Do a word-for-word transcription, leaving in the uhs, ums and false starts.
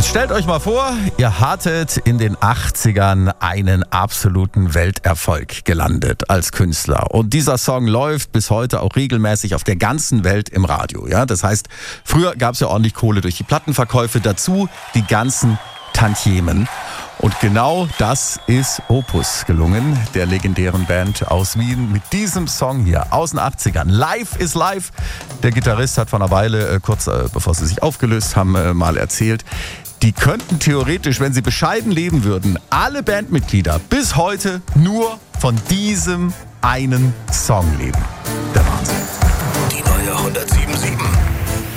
Jetzt stellt euch mal vor, ihr hattet in den achtzigern einen absoluten Welterfolg gelandet als Künstler. Und dieser Song läuft bis heute auch regelmäßig auf der ganzen Welt im Radio. Ja, das heißt, früher gab es ja ordentlich Kohle durch die Plattenverkäufe, dazu die ganzen Tantiemen. Und genau das ist Opus gelungen, der legendären Band aus Wien, mit diesem Song hier aus den achtzigern. Live is Live. Der Gitarrist hat vor einer Weile, äh, kurz äh, bevor sie sich aufgelöst haben, äh, mal erzählt, die könnten theoretisch, wenn sie bescheiden leben würden, alle Bandmitglieder bis heute nur von diesem einen Song leben. Das